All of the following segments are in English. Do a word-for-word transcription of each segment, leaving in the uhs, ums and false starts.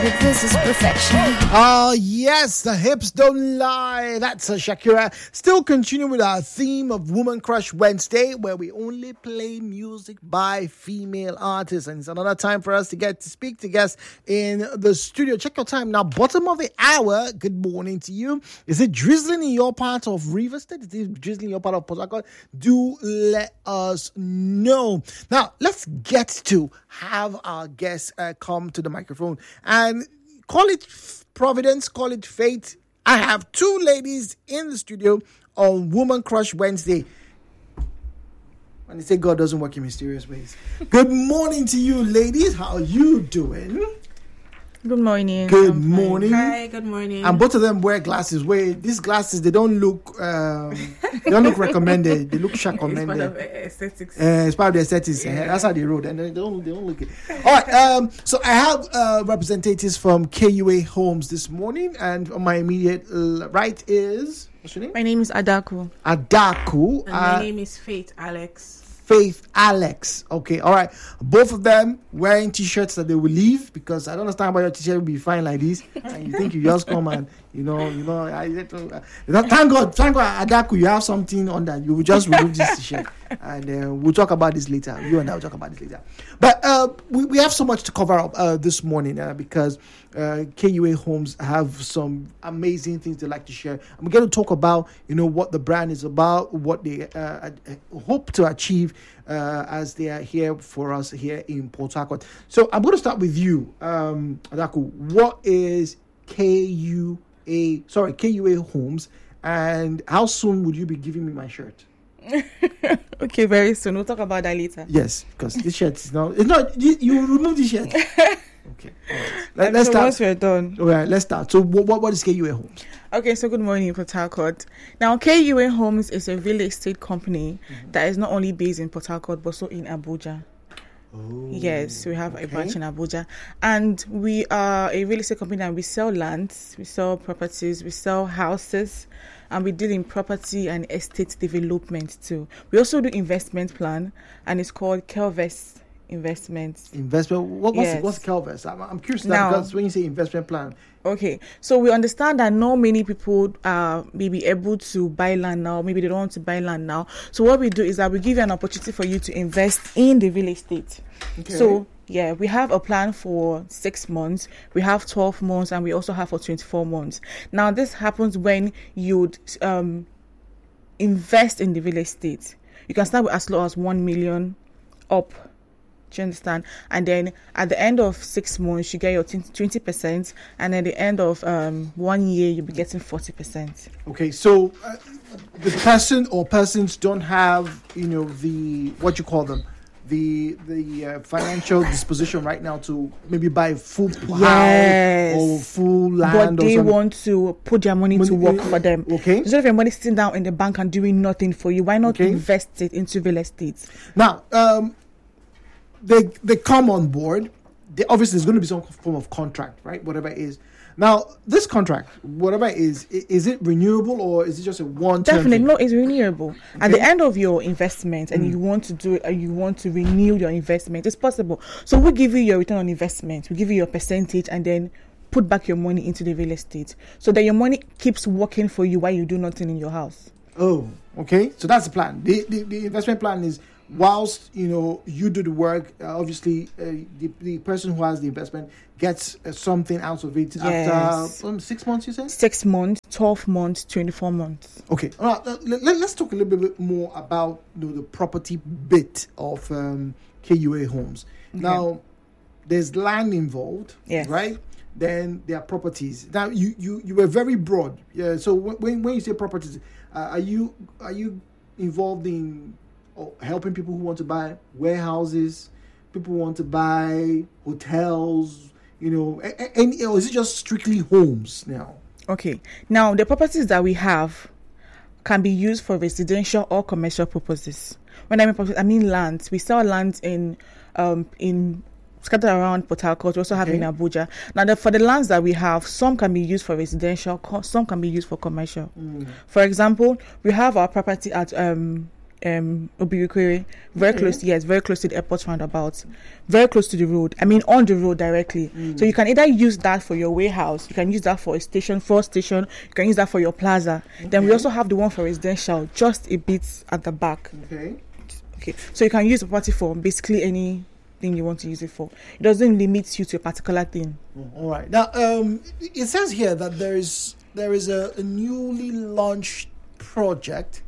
This is perfection. Oh, yes, the hips don't lie. That's a Shakira. Still continuing with our theme of Woman Crush Wednesday, where we only play music by female artists. And it's another time for us to get to speak to guests in the studio. Check your time now. Bottom of the hour. Good morning to you. Is it drizzling in your part of River State? Is it drizzling in your part of Port Harcourt? Do let us know. Now, let's get to have our guests uh, come to the microphone. And call it Providence, call it fate. I have two ladies in the studio on Woman Crush Wednesday. When they say God doesn't work in mysterious ways. Good morning to you, ladies. How are you doing? Good morning. Good morning. Hi, good morning. And both of them wear glasses. Wait, these glasses, they don't look um, they don't look recommended. They look recommended. It's part of aesthetics. Uh, it's part of the aesthetics. Yeah. Uh, that's how they roll. And they don't, they don't look it. All right. Um, so I have uh, representatives from K U A Homes this morning, and on my immediate uh, right is what's your name? My name is Adaku. Adaku. And uh, my name is Faith Alex. Faith Alex. Okay, all right. Both of them wearing t-shirts that they will leave because I don't understand why your t-shirt will be fine like this. And you think you just come and you know, you know. I, uh, thank God, thank God, Adaku, you have something on that. You will just remove this t-shirt, and uh, we'll talk about this later. You and I will talk about this later. But uh, we we have so much to cover up uh, this morning uh, because uh, K U A Homes have some amazing things they like to share. And we're going to talk about you know what the brand is about, what they uh, hope to achieve uh, as they are here for us here in Port Harcourt. So I'm going to start with you, um, Adaku. What is K U A? Sorry, K U A Homes, and how soon would you be giving me my shirt? Okay, very soon. We'll talk about that later. Yes, because this shirt is not. It's not. You, you remove the shirt. Okay. All right. Let, let's so start. Once we're done. All right. Let's start. So, what what, what is K U A Homes? Okay, so good morning, Port Harcourt. Now, K U A Homes is a real estate company mm-hmm. that is not only based in Port Harcourt but also in Abuja. Oh, yes, we have okay. a branch in Abuja, and we are a real estate company, and we sell lands, we sell properties, we sell houses, and we deal in property and estate development too. We also do investment plan, and it's called Kelvest Investments. Investment. What, what's yes. what's Kelvest? I'm, I'm curious now, now because when you say investment plan. Okay, so we understand that not many people are maybe able to buy land now. Maybe they don't want to buy land now. So what we do is that we give you an opportunity for you to invest in the real estate. Okay. So yeah, we have a plan for six months. We have twelve months, and we also have for twenty-four months. Now this happens when you um invest in the real estate. You can start with as low as one million up. Do you understand? And then at the end of six months, you get your twenty percent, and at the end of um, one year, you'll be getting forty percent. Okay, so uh, the person or persons don't have, you know, the, what you call them, the the uh, financial disposition right now to maybe buy full yes. house or full land. But or they something. want to put their money, money to work uh, for them. Okay. Instead of your money sitting down in the bank and doing nothing for you, why not okay. invest it into real estate? Now, um, they they come on board. They, obviously, there's going to be some form of contract, right? Whatever it is. Now, this contract, whatever it is, is it renewable or is it just a one-time Definitely, thing? no, it's renewable. Okay. At the end of your investment, and mm. you want to do it, and you want to renew your investment, it's possible. So we give you your return on investment, we give you your percentage, and then put back your money into the real estate, so that your money keeps working for you while you do nothing in your house. Oh, okay. So that's the plan. The the, the investment plan is, whilst you know you do the work, uh, obviously uh, the the person who has the investment gets uh, something out of it yes. after um, six months. You said six months, twelve months, twenty-four months. Okay. All right. Uh, let, let's talk a little bit more about you know, the property bit of um, K U A Homes. Okay. Now, there's land involved, yes. right? Then there are properties. Now, you you, you were very broad. Yeah. So when when you say properties, uh, are you are you involved in helping people who want to buy warehouses, people who want to buy hotels, you know, and, or is it just strictly homes now? Okay. Now, the properties that we have can be used for residential or commercial purposes. When I mean properties, I mean lands. We sell lands in um in scattered around Port Harcourt. We also have okay. in Abuja. Now, the, for the lands that we have, some can be used for residential, some can be used for commercial. Mm. For example, we have our property at um. um Obikwere, very Okay. close. Yes, very close to the airport roundabout, very close to the road. I mean, on the road directly. Mm. So you can either use that for your warehouse, you can use that for a station, for station, you can use that for your plaza. Then we Okay. also have the one for residential, just a bit at the back. Okay. Okay, so you can use the property for basically anything you want to use it for. It doesn't limit you to a particular thing. All right. Now, um, it says here that there is there is a, a newly launched project,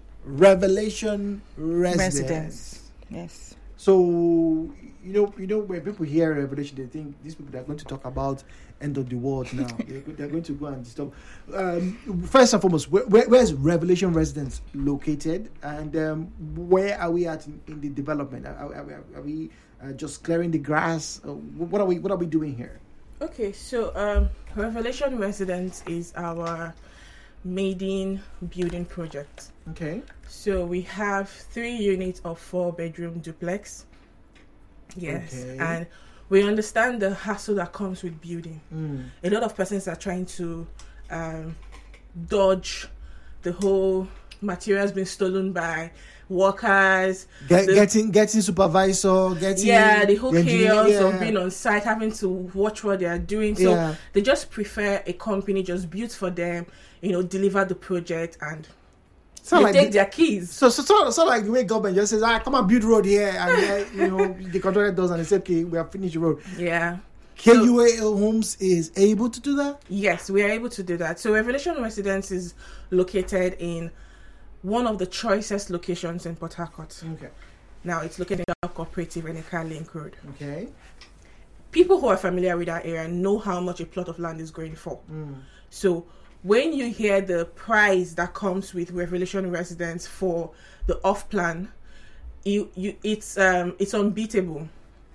Revelation Residence. Residence. Yes. So you know, you know, when people hear Revelation, they think these people are going to talk about end of the world now. they're, go- they're going to go and disturb. Um, first and foremost, where, where, where is Revelation Residence located, and um, where are we at in, in the development? Are, are, are, are we uh, just clearing the grass? Uh, what are we What are we doing here? Okay, so um, Revelation Residence is our maiden building project. Okay. So we have three units of four bedroom duplex. Yes, Okay. and we understand the hassle that comes with building. Mm. A lot of persons are trying to um, dodge the whole materials being stolen by workers. Get, the- getting getting supervisor, getting Yeah, the whole engineer, chaos yeah. of being on site, having to watch what they are doing. So Yeah. they just prefer a company just built for them, you know, deliver the project and So they like take the- their keys. So, so, so, so like the way government just says, ah, come and build road here, and then, you know, the contractor does, and they say, okay, we have finished the road. Yeah. K U A L Homes is able to do that? Yes, we are able to do that. So Revelation Residence is located in one of the choicest locations in Port Harcourt. Okay. Now it's located in the cooperative in Eka Link Road. Okay. People who are familiar with that area know how much a plot of land is going for. Mm. So when you hear the price that comes with Revelation Residence for the off plan, you you it's um it's unbeatable.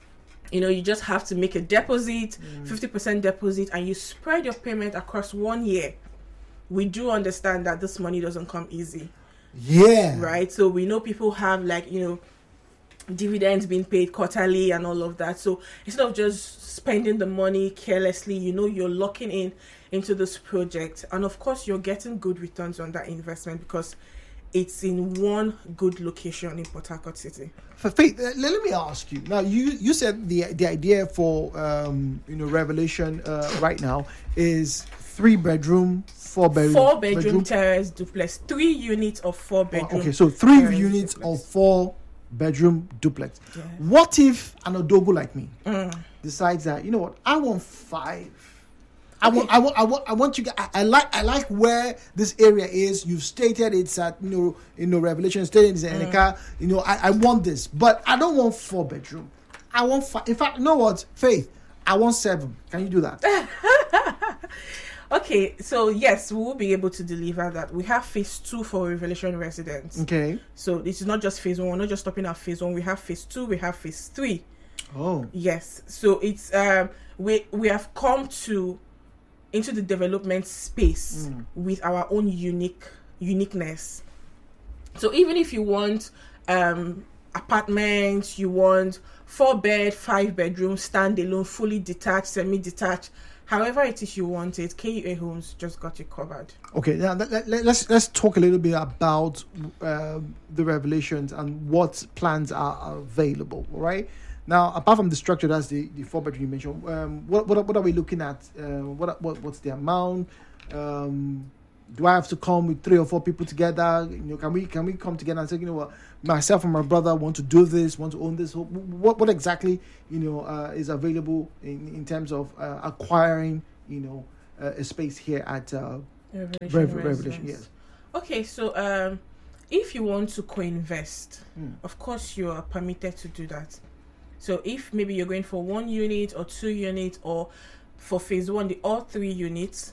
You know, you just have to make a deposit, fifty percent deposit, and you spread your payment across one year. We do understand that this money doesn't come easy, Yeah. right? So we know people have, like, you know, dividends being paid quarterly and all of that. So instead of just spending the money carelessly, you know, you're locking in into this project, and of course you're getting good returns on that investment because it's in one good location in Port Harcourt City. For Faith, uh, let me ask you. Now, you, you said the the idea for um you know Revelation uh, right now is three bedroom, four bedroom, Four bedroom, terrace duplex, three units of four bedroom. Okay, so three terrace units duplex. of four bedroom duplex. Yeah. What if an Odogo like me Mm. decides that, you know what, I want five. I want, I want, I want, I want you guys. I, I like, I like where this area is. You've stated it's at, you know, you know, Revelation stated it's in Eka. You know, I, I want this, but I don't want four bedroom. I want five. In fact, you know what, Faith, I want seven. Can you do that? Okay, so yes, we will be able to deliver that. We have phase two for Revelation Residence. Okay. So this is not just phase one. We're not just stopping at phase one. We have phase two. We have phase three. Oh. Yes. So it's um we we have come to into the development space Mm. with our own unique uniqueness. So even if you want um apartments, you want four bed, five bedroom, standalone, fully detached, semi-detached, however it is you want it, K U A Homes just got you covered. Okay. Now let, let, let's let's talk a little bit about um, the Revelations and what plans are available. All right. Now, apart from the structure, that's the, the four bedroom you mentioned. Um, what what what are we looking at? Uh, what what what's the amount? Um, do I have to come with three or four people together? You know, can we can we come together and say, you know what, myself and my brother want to do this, want to own this? What what exactly, you know, uh, is available in, in terms of uh, acquiring, you know, uh, a space here at uh, Revelation, Rev- Revelation? Residence. Yes. Okay, so um, if you want to co-invest, Mm. of course you are permitted to do that. So if maybe you're going for one unit or two units, or for phase one, the all three units,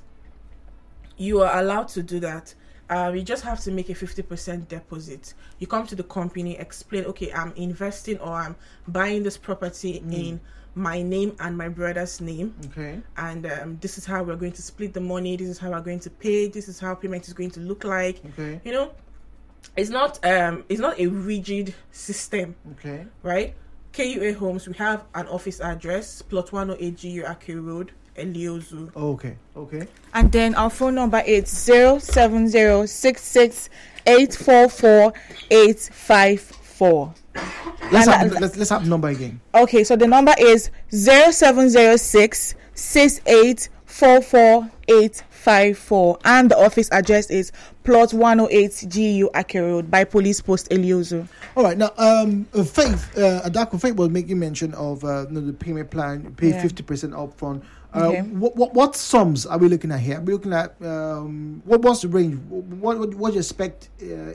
you are allowed to do that. Um, you just have to make a fifty percent deposit. You come to the company, explain, okay, I'm investing or I'm buying this property Mm. in my name and my brother's name. Okay. And um, this is how we're going to split the money. This is how we're going to pay. This is how payment is going to look like. Okay. You know, it's not um, it's not a rigid system, Okay. right? K U A Homes, we have an office address, plot one oh eight G U Ake Road, Eliozu. Okay, okay. And then our phone number is zero seven zero six six eight four four eight five four. Let's And, have, uh, let's, let's have the number again. Okay, so the number is zero seven zero six six eight four four eight five four, and the office address is plot one oh eight G U Ake Road by Police Post Eliozu. All right, now, um, uh, Faith, uh, Adako Faith was making mention of uh, you know, the payment plan, you pay Yeah. fifty percent upfront. Uh, Okay. what, what what sums are we looking at here? Are we looking at um, what what's the range? What what, what do you expect uh,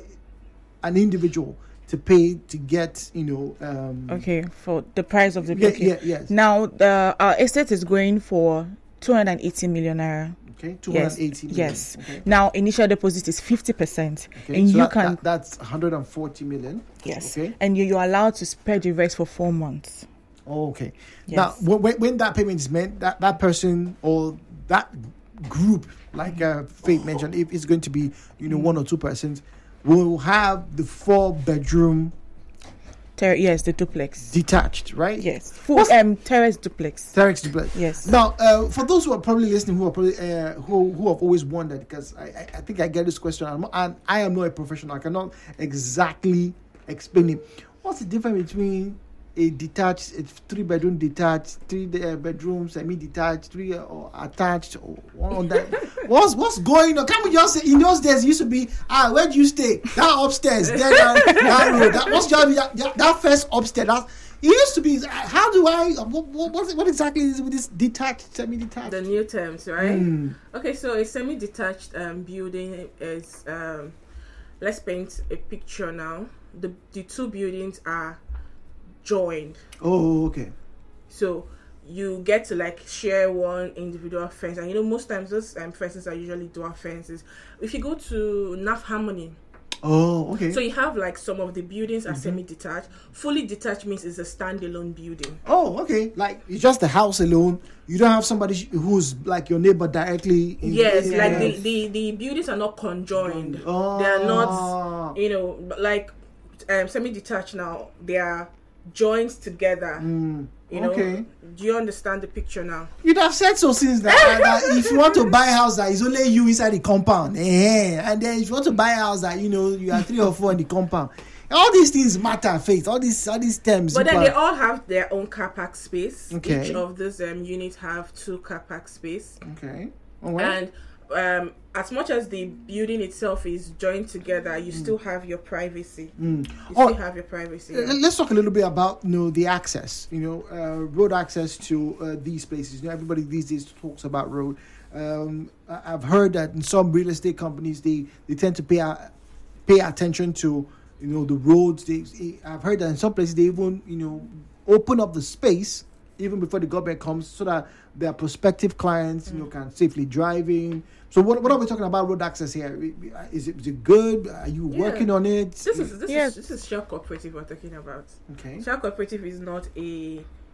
an individual to pay to get, you know? Um, Okay, for the price of the Yeah, okay. yeah, yes. Now, the our estate is going for two hundred eighty million naira. Okay, two hundred eighty Yes, million. yes. Okay. Now, initial deposit is fifty percent, Okay, and so you that- can that- that's one hundred forty million. yes, Okay. and you you're allowed to spread the rest for four months. Oh, okay. Yes. Now, when, when that payment is made, that, that person or that group, like uh, Faith mentioned, if it's going to be, you know, one or two persons, will have the four bedroom Ter- yes, the duplex. detached, right? Yes, full What's- um terrace duplex. Terrace duplex. Yes. Now, uh, for those who are probably listening, who are probably uh, who who have always wondered, because I, I, I think I get this question, and and I am not a professional, I cannot exactly explain it. What's the difference between a detached, a three bedroom detached, three uh, bedroom semi detached, three uh, or attached, or one on that? what's what's going on? Can we just say in those days it used to be ah where do you stay? That upstairs, there that, that road. That what's your that, that, that first upstairs? That, it used to be. How do I? What what, what, what exactly is it with this detached, semi detached? The new terms, right? Mm. Okay, so a semi-detached um, building is. Um, let's paint a picture now. The the two buildings are joined, Oh, okay. so you get to like share one individual fence, and you know most times those um, fences are usually dual fences. If you go to N A F Harmony, Oh, okay. so you have like some of the buildings are semi-detached. Fully detached means it's a standalone building. Oh, okay. Like it's just the house alone. You don't have somebody sh- who's like your neighbor directly. In, Yes, in- like yeah. the, the the buildings are not conjoined. Oh. They are not, you know, but like um, semi-detached now. They are joined together. Mm, You know, okay. do you understand the picture now? You'd have said so since that, that if you want to buy a house that is only you inside the compound, eh, and then if you want to buy a house that you know you are three or four in the compound, all these things matter, Faith. All these all these terms. But then super- they all have their own car park space. Okay. Each of these um, units have two car park space. okay. All right. And um, as much as the building itself is joined together, you still have your privacy. Mm. You Oh, still have your privacy. Uh, Let's talk a little bit about you know the access, you know, uh, road access to uh, these places. You know, everybody these days talks about road. Um, I- I've heard that in some real estate companies they, they tend to pay a- pay attention to you know the roads. They, I've heard that in some places they even you know open up the space even before the government comes so that their prospective clients you know can safely drive in. So what what are we talking about road access here? Is it is it good? Are you Yeah. working on it? This is this Yes. is this is share cooperative we're talking about. Okay. Share cooperative is not a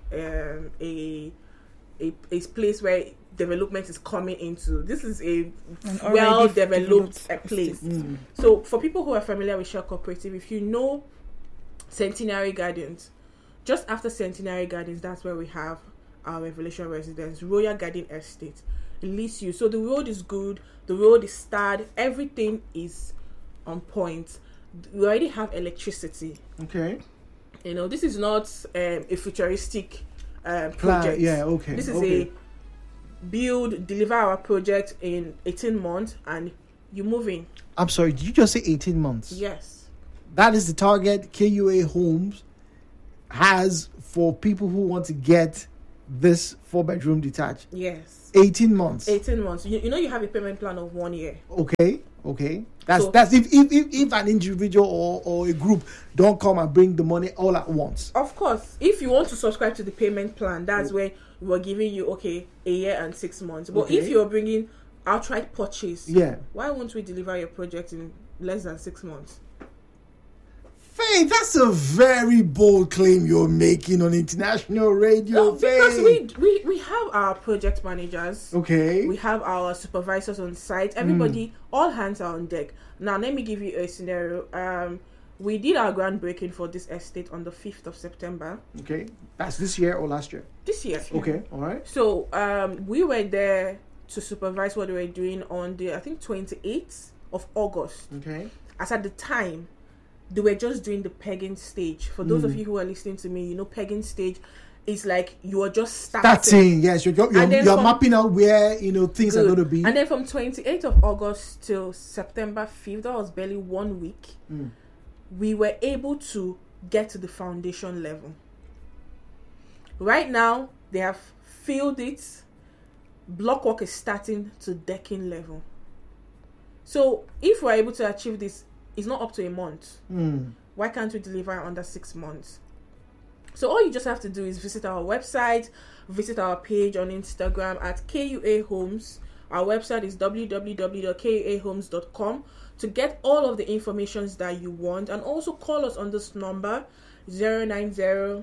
um, a, a a place where development is coming into. This is a An already well developed developed place. Mm. So for people who are familiar with share cooperative, if you know Centenary Gardens, just after Centenary Gardens, that's where we have our Revelation Residence, Royal Garden Estate. It leads you. So the road is good, the road is starred, everything is on point. We already have electricity. Okay. You know, this is not um, a futuristic um, Plan- project. yeah, okay, This is okay. a build, deliver our project in eighteen months, and you move in. I'm sorry, did you just say eighteen months? Yes. That is the target K U A Homes has for people who want to get this four bedroom detached. Yes. eighteen months. eighteen months. You, you know, you have a payment plan of one year. Okay, okay. That's So- that's if, if if if an individual or, or a group don't come and bring the money all at once. Of course, if you want to subscribe to the payment plan, that's where we're giving you, okay, a year and six months. But Okay. if you're bringing outright purchase, Yeah. why won't we deliver your project in less than six months? Faith, that's a very bold claim you're making on international radio. No, because Faith. we, we we have our project managers. Okay. We have our supervisors on site. Everybody, Hmm. all hands are on deck. Now, let me give you a scenario. Um, we did our groundbreaking for this estate on the fifth of September. Okay, that's this year or last year? This year. Okay, all right. So um, we were there to supervise what they were doing on the, I think, twenty-eighth of August. Okay. As at the time, they were just doing the pegging stage. For those Mm. of you who are listening to me, you know, pegging stage is like you are just starting. Starting, yes. You're, you're, And then you're from- mapping out where, you know, things Good. are going to be. And then from twenty-eighth of August till September fifth, that was barely one week, Mm. we were able to get to the foundation level. Right now, they have filled it. Block work is starting to decking level. So if we're able to achieve this, it's not up to a month. Mm. Why can't we deliver under six months? So all you just have to do is visit our website, visit our page on Instagram at K U A Homes. Our website is w w w dot k u a homes dot com to get all of the information that you want, and also call us on this number zero nine zero,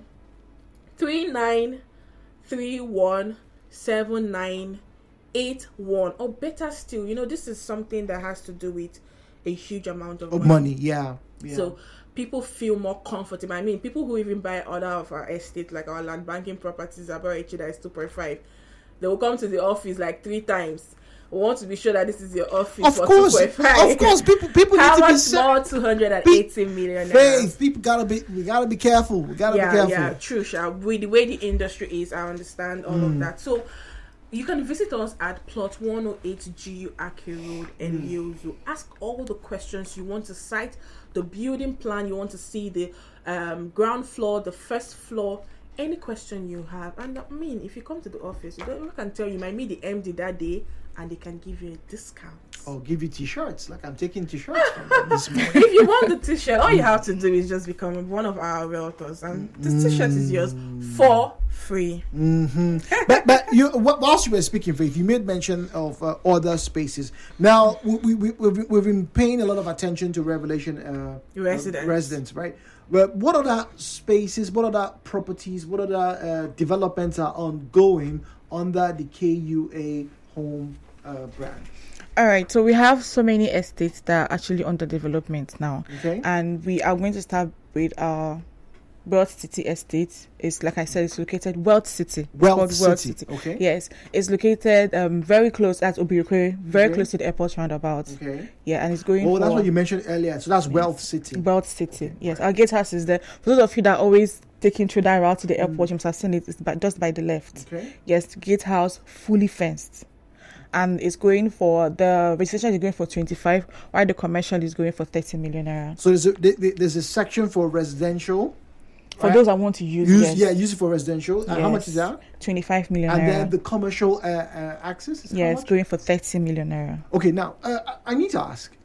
three nine three one, seven nine eight one. Or better still, you know, this is something that has to do with a huge amount of Of money. money, yeah. yeah. So people feel more comfortable. I mean, people who even buy other of our estate, like our land banking properties, about H that is two point five, they will come to the office like three times. We want to be sure that this is your office Of for course, two point five. of course, people people How need to be much sa- more two hundred eighty million? Faith, people gotta be, we gotta be careful. We gotta Yeah, be careful. yeah, true, Sha. With the way the industry is, I understand all Mm. of that. So you can visit us at plot one oh eight G U Ake Road in Mm. Yozu. Ask all the questions you want to cite, the building plan you want to see, the um, ground floor, the first floor, any question you have. And I mean, if you come to the office, you don't, I can tell you might meet the M D that day, and they can give you a discount. Or give you t-shirts, like I'm taking t-shirts from them this morning. If you want the t-shirt, all you have to do is just become one of our realtors, and this t-shirt is yours for free. hmm but but you wh- whilst you were speaking, Faith, you made mention of uh, other spaces. Now we, we, we we've, we've been paying a lot of attention to Revelation uh, Residents. uh, residents, right? But what other spaces, what other properties, what other uh, developments are ongoing under the K U A Home uh, brand? All right, so we have so many estates that are actually under development now. Okay. And we are going to start with our Wealth City estate. It's like I said, it's located Wealth City. It's Wealth called City, okay. Yes, it's located um very close at Obirikwe, very Okay. close to the airport roundabout. Okay. Yeah, and it's going. Oh, for that's what you mentioned earlier. So that's Wealth City. Wealth City. Yes, our gatehouse is there. For those of you that are always taking through that route to the airport, you must have seen it. It's by, just by the left. Okay. Yes, gatehouse fully fenced. And it's going for, the registration is going for twenty-five, while the commercial is going for thirty million naira. So there's a, there- there- there's a section for residential. For right? those that want to use, Use, yes, yeah, use it for residential. And how much is that? twenty-five million And naira. then the commercial uh, uh, access is how Yeah, it's much? going for thirty million naira. Okay, now uh, I I need to ask: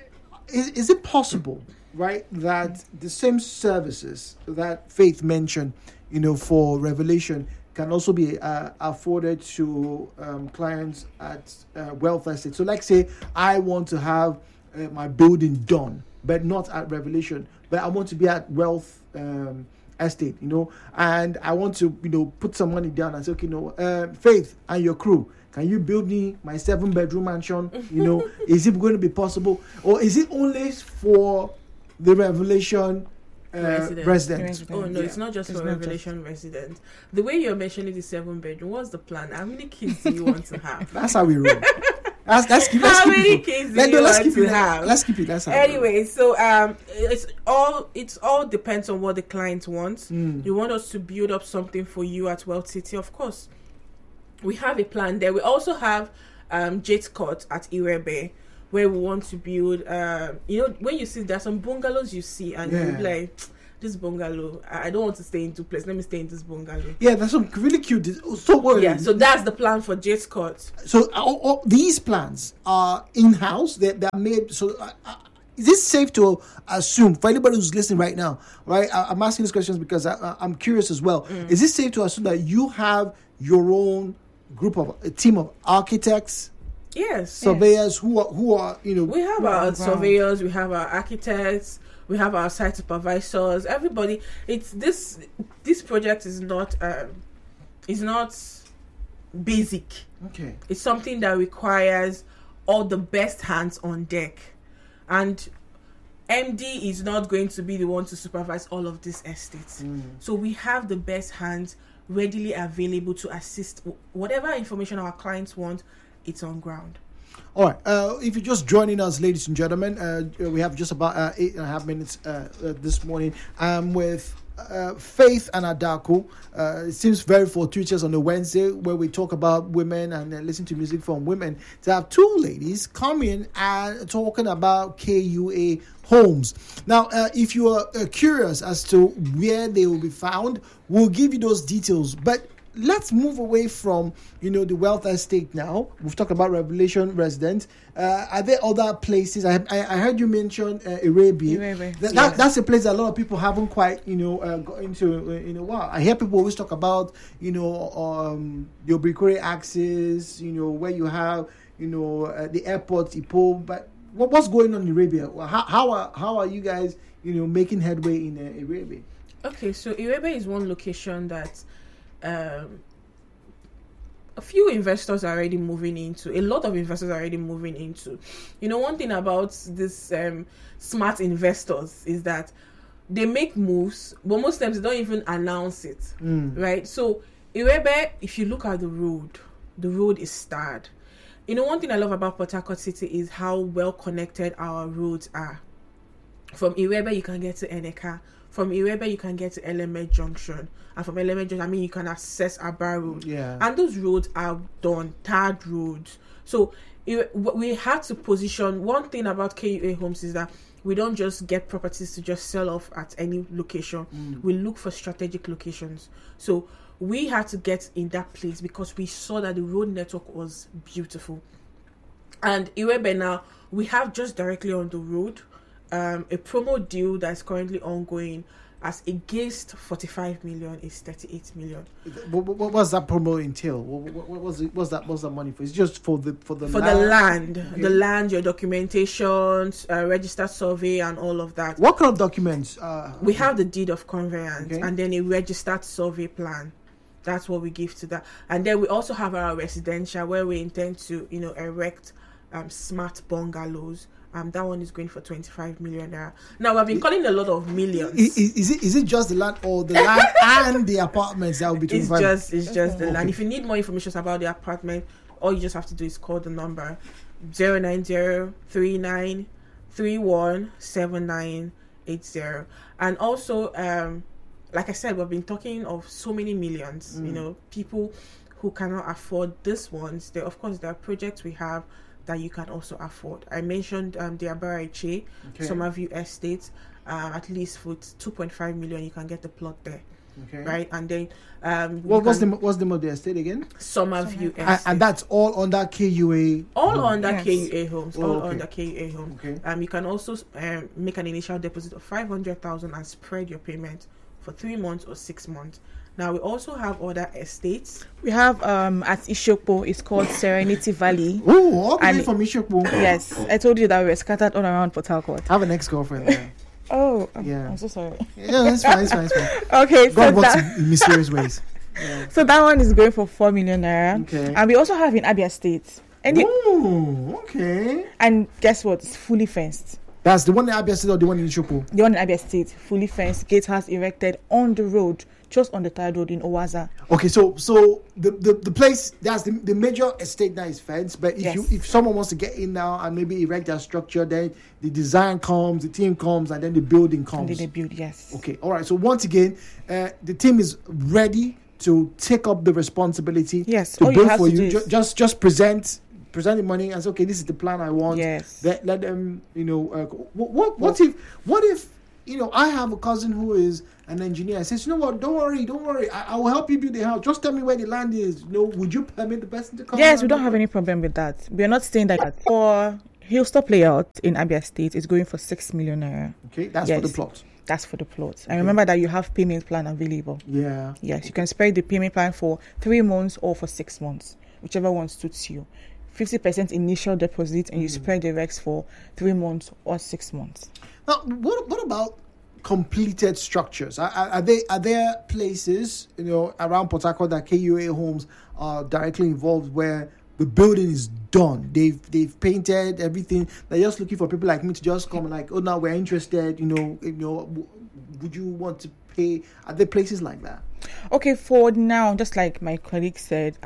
is, is it possible, right, that the same services that Faith mentioned, you know, for Revelation, can also be uh, afforded to um, clients at uh, Wealth Estate? So, like, say I want to have uh, my building done, but not at Revelation, but I want to be at Wealth um, Estate, you know, and I want to, you know, put some money down and say, okay, you know, uh, Faith and your crew, can you build me my seven bedroom mansion? You know, is it going to be possible, or is it only for the Revelation uh, Residents. residents? Oh no, Yeah. it's not just It's for not Revelation residents. The way you're mentioning the seven bedroom, what's the plan? How many kids do you want to have? That's how we roll. Let's, let's keep, let's How keep many it. kids do Let, you no, let's want keep to it. have? Let's keep it. That's how we roll. Anyway, so um, it's all it's all depends on what the client wants. Mm. You want us to build up something for you at Wealth City, of course. We have a plan there. We also have um Jade Court at Irebe, where we want to build. Um, you know, when you see there's some bungalows you see, and you'll be Yeah. like, this bungalow, I I don't want to stay in two places. Let me stay in this bungalow. Yeah, that's some really cute. So what? Yeah, so that's the plan for Jade Court. So uh, all, all these plans are in house. They they're made. So uh, uh, is it safe to assume, for anybody who's listening right now, right? I, I'm asking these questions because I, I, I'm curious as well. Mm. Is it safe to assume that you have your own group of a team of architects, Yes. surveyors who are who are you know? We have who are our around? surveyors, we have our architects, we have our site supervisors. Everybody, it's this. This project is not um, is not basic. Okay. It's something that requires all the best hands on deck, and M D is not going to be the one to supervise all of these estates. Mm. So we have the best hands readily available to assist whatever information our clients want. It's on ground. All right. Uh, if you're just joining us, ladies and gentlemen, uh, we have just about uh, eight and a half minutes uh, uh, this morning. I'm with uh, Faith and Adako. Uh, it seems very fortuitous on a Wednesday where we talk about women and uh, listen to music from women to have two ladies coming and talking about K U A homes. Now, uh, if you are uh, curious as to where they will be found, we'll give you those details. But let's move away from, you know, the wealth estate now. We've talked about Revelation Residence. Uh, are there other places? I I, I heard you mention uh, Arabia. Arabia. That, Yeah. that, that's a place that a lot of people haven't quite, you know, uh, got into uh, in a while. I hear people always talk about, you know, um, the Obrikore axis, you know, where you have, you know, uh, the airport, Ipo. But what, what's going on in Arabia? Well, how, how, are, how are you guys, you know, making headway in uh, Arabia? Okay, so Irebe is one location that um, a few investors are already moving into. A lot of investors are already moving into. You know, one thing about this um, smart investors is that they make moves, but most times they don't even announce it, Mm. right? So Irebe, if you look at the road, the road is starred. You know, one thing I love about Port Harcourt City is how well connected our roads are. From Irebe, you can get to Eneka. From Irebe, you can get to Eleme Junction. And from Eleme Junction, I mean, you can access Aba Road. Yeah. And those roads are done, tarred roads. So it, we had to position. One thing about K U A Homes is that we don't just get properties to just sell off at any location. Mm. We look for strategic locations. So we had to get in that place because we saw that the road network was beautiful. And Irebe now, we have just directly on the road um, a promo deal that's currently ongoing. As against forty-five million is thirty-eight million. What, what, what was that promo entail? What, what, what was it? What's that? What's that money for? It's just for the for the For land? the land, Okay. the land, your documentation, uh, registered survey, and all of that. What kind of documents? Uh, We have the deed of conveyance Okay. and then a registered survey plan. That's what we give to that. And then we also have our residential where we intend to, you know, erect um, smart bungalows. Um, that one is going for twenty-five million naira. Now we've been calling a lot of millions. Is, is it is it just the land or the land and the apartments that will be It's twenty-five? just it's just the Okay. land. If you need more information about the apartment, all you just have to do is call the number zero nine zero three nine three one seven nine eight zero. And also, um, like I said, we've been talking of so many millions. Mm. You know, people who cannot afford this ones. There, of course, there are projects we have that you can also afford. I mentioned um, the Abarache, Okay. Somerview Estate. Uh, at least for two point five million, you can get the plot there. Okay. Right, and then um, What, you what's the can- what's the name of the estate again? Somerview And, Estate. and that's all under K U A. all Home. under Yes. K U A Homes. Oh, all okay. under K U A Homes. Okay. Um, you can also um, make an initial deposit of five hundred thousand and spread your payment for three months or six months. Now we also have other estates. We have um at Ishokpo, it's called Serenity Valley. Oh, all the way And- from Ishokpo. Yes, I told you that we were scattered all around Port Harcourt. I have an ex-girlfriend there. Oh, I'm, Yeah. I'm so sorry. Yeah, it's fine, it's fine, it's fine. Okay, so God works that, in mysterious ways. Yeah. so that one is going for four million naira. Okay. And we also have in Abia State. And, the, Oh, okay. and guess what? It's fully fenced. That's the one in Abia State or the one in Ishokpo? The one in Abia State, fully fenced, gatehouse erected on the road, just on the third road in Owaza. Okay, so so the, the, the place that's the, the major estate that is fenced, but if Yes. you if someone wants to get in now and maybe erect their structure, then the design comes, the team comes, and then the building And comes. then they build, yes. Okay, all right. So once again, uh, the team is ready to take up the responsibility. Yes, to all you build have for to you. do Ju- is- just just present present the money and say, okay, this is the plan I want. Yes. Let, let them, you know, uh, what what, what if what if you know I have a cousin who is an engineer and says, you know what, don't worry, don't worry, I, I will help you build the house. Just tell me where the land is. You know, would you permit the person to come? Yes, we and- don't have any problem with that. We are not saying that for Hillstop layout in Abia State is going for six million naira. Okay, that's for Yes. the plot. That's for the plot. And remember that you have payment plan available. Yeah. Yes, you can spread the payment plan for three months or for six months, whichever one suits you. fifty percent initial deposit, and you spread the rest for three months or six months. Now, what what about completed structures? Are, are, are they are there places, you know, around Port Harcourt that K U A Homes are directly involved where the building is done. They've they've painted everything. They're just looking for people like me to just come and like, oh, now we're interested. You know, you know, would you want to pay? Are there places like that? Okay, for now, just like my colleague said,